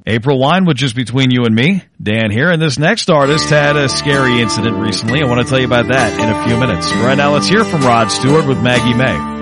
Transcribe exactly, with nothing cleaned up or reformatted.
April Wine, which is between you and me, Dan here, and this next artist had a scary incident recently. I want to tell you about that in a few minutes. Right now, let's hear from Rod Stewart with Maggie May.